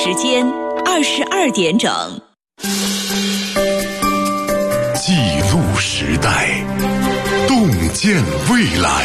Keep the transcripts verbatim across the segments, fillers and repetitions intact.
时间二十二点整。 记录时代，洞见未来。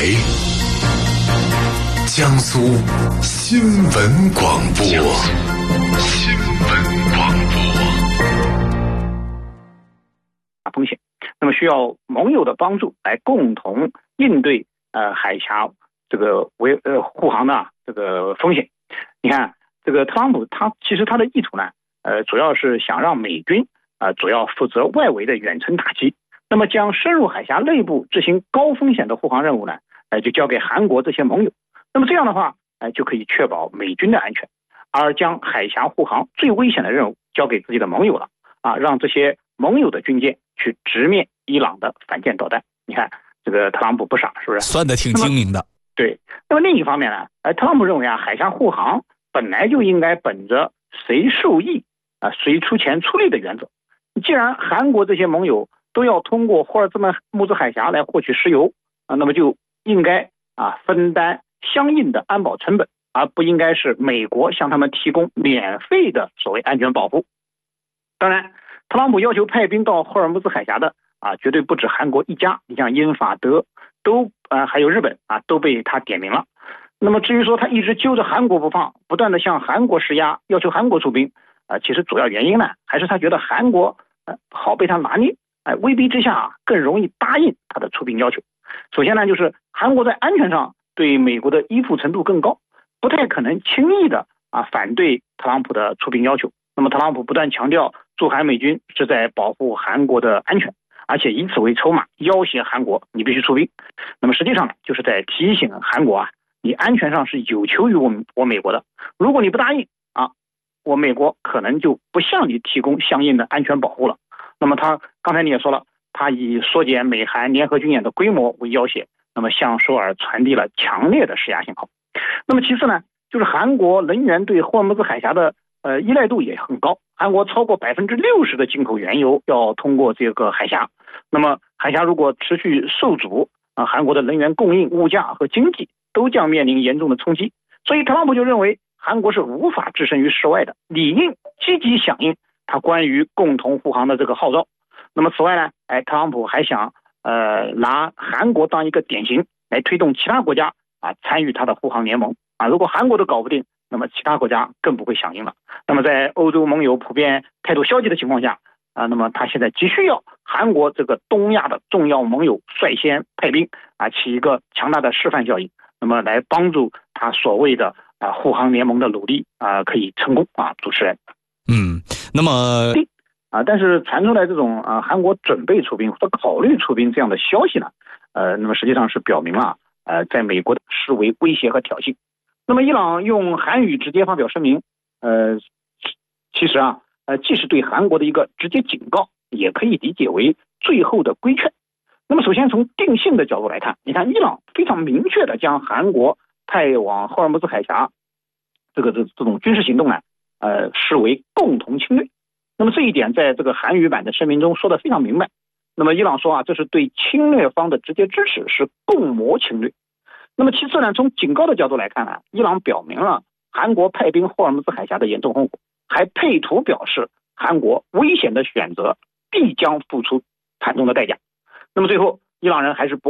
江苏新闻广播。新闻广播。 风险，那么需要盟友的帮助来共同应对呃海峡这个维呃护航的、啊、这个风险。你看，这个特朗普他其实他的意图呢，呃，主要是想让美军啊、呃、主要负责外围的远程打击，那么将深入海峡内部执行高风险的护航任务呢，呃，就交给韩国这些盟友。那么这样的话，呃，就可以确保美军的安全，而将海峡护航最危险的任务交给自己的盟友了啊，让这些盟友的军舰去直面伊朗的反舰导弹。你看，这个特朗普不傻，是不是？ 算得挺精明的。 对。那么另一方面呢，呃，特朗普认为啊，海峡护航本来就应该本着谁受益啊、呃、谁出钱出力的原则。既然韩国这些盟友都要通过霍尔兹曼木兹海峡来获取石油啊，那么就应该啊分担相应的安保成本，而不应该是美国向他们提供免费的所谓安全保护。当然，特朗普要求派兵到霍尔木兹海峡的啊，绝对不止韩国一家，你像英法德都啊、呃、还有日本啊都被他点名了。那么至于说他一直揪着韩国不放，不断的向韩国施压，要求韩国出兵啊、呃，其实主要原因呢，还是他觉得韩国呃好被他拿捏，哎、呃，威逼之下啊更容易答应他的出兵要求。首先呢，就是韩国在安全上对美国的依附程度更高，不太可能轻易的啊反对特朗普的出兵要求。那么特朗普不断强调驻韩美军是在保护韩国的安全，而且以此为筹码要挟韩国你必须出兵。那么实际上呢，就是在提醒韩国啊，你安全上是有求于我们我美国的，如果你不答应啊，我美国可能就不向你提供相应的安全保护了。那么他刚才你也说了，他以缩减美韩联合军演的规模为要挟，那么向首尔传递了强烈的施压信号。那么其次呢，就是韩国能源对霍尔木兹海峡的呃依赖度也很高，韩国超过百分之六十的进口原油要通过这个海峡。那么海峡如果持续受阻啊，韩国的能源供应、物价和经济都将面临严重的冲击。所以特朗普就认为韩国是无法置身于事外的，理应积极响应他关于共同护航的这个号召。那么此外呢，哎，特朗普还想呃拿韩国当一个典型来推动其他国家啊参与他的护航联盟啊。如果韩国都搞不定，那么其他国家更不会响应了。那么在欧洲盟友普遍态度消极的情况下啊，那么他现在急需要韩国这个东亚的重要盟友率先派兵啊，起一个强大的示范效应，那么来帮助他所谓的啊护航联盟的努力啊可以成功啊。主持人， 嗯，那么啊，但是传出来这种啊韩国准备出兵或者考虑出兵这样的消息呢，呃，那么实际上是表明了呃在美国的视为威胁和挑衅。那么伊朗用韩语直接发表声明，呃，其实啊，呃，既是对韩国的一个直接警告，也可以理解为最后的规劝。那么首先从定性的角度来看，你看伊朗非常明确的将韩国派往霍尔木兹海峡这个这这种军事行动呢，呃，视为共同侵略。那么这一点在这个韩语版的声明中说得非常明白。那么伊朗说啊，这是对侵略方的直接支持，是共谋侵略。那么其次呢，从警告的角度来看呢，伊朗表明了韩国派兵霍尔木兹海峡的严重后果，还配图表示韩国危险的选择必将付出惨重的代价。那么最后，伊朗人还是不